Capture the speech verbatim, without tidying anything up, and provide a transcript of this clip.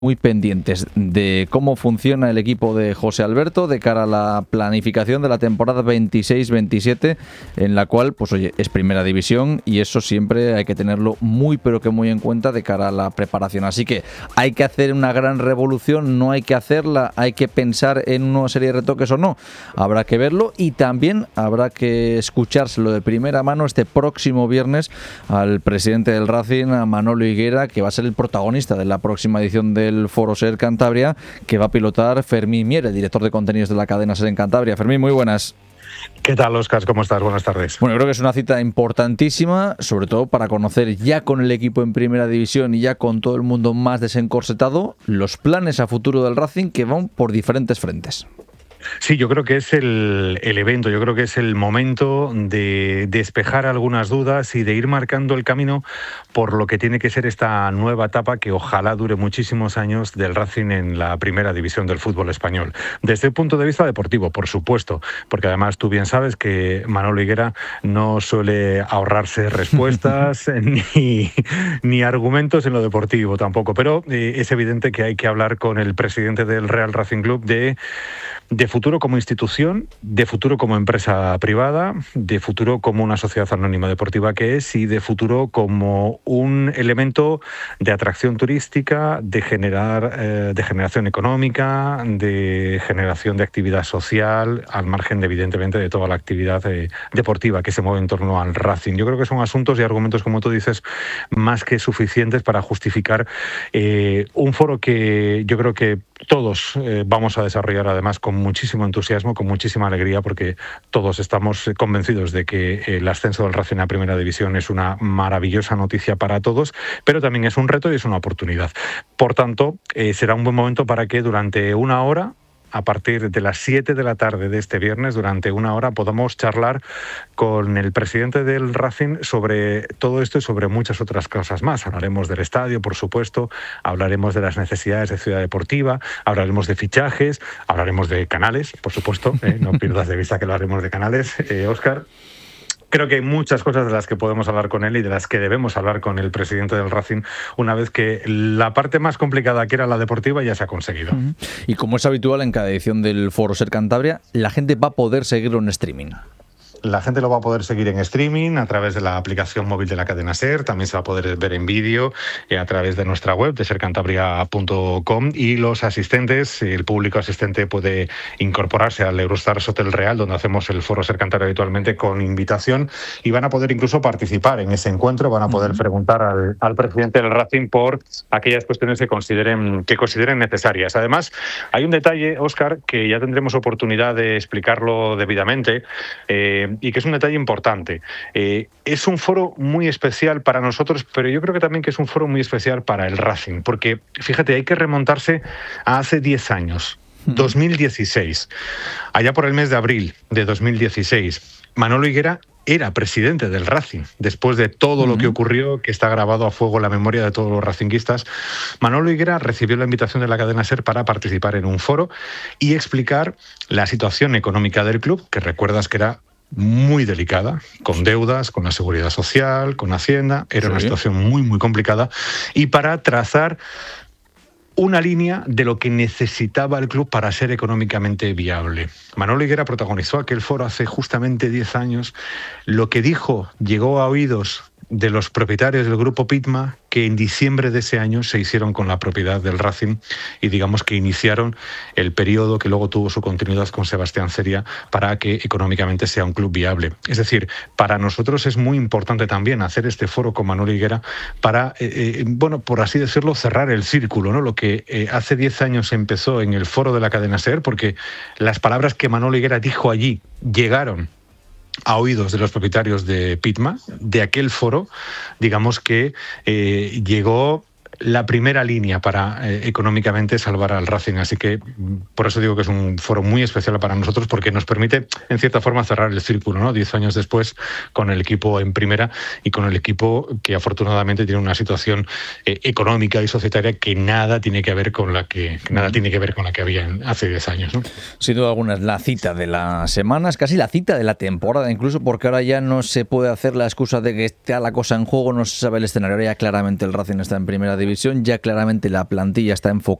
muy pendientes de cómo funciona el equipo de José Alberto de cara a la planificación de la temporada veintiséis veintisiete, en la cual, pues oye, es primera división y eso siempre hay que tenerlo muy pero que muy en cuenta de cara a la preparación. Así que hay que hacer una gran revolución, no hay que hacerla, hay que pensar en una serie de retoques o no. Habrá que verlo y también habrá que escuchárselo de primera mano este próximo viernes al presidente del Racing, a Manolo Higuera, que va a ser el protagonista de la próxima edición de el Foro Ser Cantabria, que va a pilotar Fermín Mier, el director de contenidos de la cadena Ser en Cantabria. Fermín, muy buenas. ¿Qué tal, Óscar? ¿Cómo estás? Buenas tardes. Bueno, creo que es una cita importantísima, sobre todo para conocer ya con el equipo en primera división y ya con todo el mundo más desencorsetado, los planes a futuro del Racing que van por diferentes frentes. Sí, yo creo que es el, el evento, yo creo que es el momento de despejar algunas dudas y de ir marcando el camino por lo que tiene que ser esta nueva etapa que ojalá dure muchísimos años del Racing en la primera división del fútbol español. Desde el punto de vista deportivo, por supuesto, porque además tú bien sabes que Manolo Higuera no suele ahorrarse respuestas ni, ni argumentos en lo deportivo tampoco, pero eh, es evidente que hay que hablar con el presidente del Real Racing Club de... de futuro como institución, de futuro como empresa privada, de futuro como una sociedad anónima deportiva que es y de futuro como un elemento de atracción turística, de generar eh, de generación económica, de generación de actividad social, al margen de, evidentemente de toda la actividad eh, deportiva que se mueve en torno al Racing. Yo creo que son asuntos y argumentos, como tú dices, más que suficientes para justificar eh, un foro que yo creo que todos eh, vamos a desarrollar además con muchísimo entusiasmo, con muchísima alegría, porque todos estamos convencidos de que el ascenso del Racing a Primera División es una maravillosa noticia para todos, pero también es un reto y es una oportunidad. Por tanto, eh, será un buen momento para que durante una hora, a partir de las siete de la tarde de este viernes, durante una hora, podamos charlar con el presidente del Racing sobre todo esto y sobre muchas otras cosas más. Hablaremos del estadio, por supuesto, hablaremos de las necesidades de Ciudad Deportiva, hablaremos de fichajes, hablaremos de Canales, por supuesto, ¿eh? No pierdas de vista que hablaremos de Canales, eh, Óscar. Creo que hay muchas cosas de las que podemos hablar con él y de las que debemos hablar con el presidente del Racing una vez que la parte más complicada, que era la deportiva, ya se ha conseguido. Uh-huh. Y como es habitual en cada edición del Foro Ser Cantabria, la gente va a poder seguirlo en streaming. La gente lo va a poder seguir en streaming a través de la aplicación móvil de la cadena Ser, también se va a poder ver en vídeo eh, a través de nuestra web de ser cantabria punto com y los asistentes, el público asistente puede incorporarse al Eurostars Hotel Real, donde hacemos el Foro Ser Cantabria habitualmente con invitación y van a poder incluso participar en ese encuentro, van a poder uh-huh. preguntar al, al presidente del Racing por aquellas cuestiones que consideren, que consideren necesarias. Además, hay un detalle, Óscar, que ya tendremos oportunidad de explicarlo debidamente, eh, y que es un detalle importante. Eh, es un foro muy especial para nosotros, pero yo creo que también que es un foro muy especial para el Racing, porque, fíjate, hay que remontarse a hace diez años, dos mil dieciséis. Allá por el mes de abril de dos mil dieciséis, Manolo Higuera era presidente del Racing. Después de todo lo que ocurrió, que está grabado a fuego en la memoria de todos los racinguistas, Manolo Higuera recibió la invitación de la cadena Ser para participar en un foro y explicar la situación económica del club, que recuerdas que era muy delicada, con deudas, con la seguridad social, con Hacienda, era sí. una situación muy, muy complicada, y para trazar una línea de lo que necesitaba el club para ser económicamente viable. Manolo Higuera protagonizó aquel foro hace justamente diez años. Lo que dijo llegó a oídos de los propietarios del grupo Pitma, que en diciembre de ese año se hicieron con la propiedad del Racing y digamos que iniciaron el periodo que luego tuvo su continuidad con Sebastián Ceria para que económicamente sea un club viable. Es decir, para nosotros es muy importante también hacer este foro con Manolo Higuera para, eh, eh, bueno, por así decirlo, cerrar el círculo, ¿no? Lo que eh, hace diez años empezó en el foro de la cadena Ser, porque las palabras que Manolo Higuera dijo allí llegaron a oídos de los propietarios de Pitma, de aquel foro, digamos que eh, llegó la primera línea para eh, económicamente salvar al Racing. Así que por eso digo que es un foro muy especial para nosotros, porque nos permite, en cierta forma, cerrar el círculo, ¿no? Diez años después, con el equipo en primera y con el equipo que afortunadamente tiene una situación eh, económica y societaria que nada tiene que ver con la que, que nada tiene que ver con la que había hace diez años, ¿no? Sin duda alguna es la cita de la semana, es casi la cita de la temporada, incluso porque ahora ya no se puede hacer la excusa de que esté la cosa en juego, no se sabe el escenario, ahora ya claramente el Racing está en primera división. división, ya claramente la plantilla está enfocada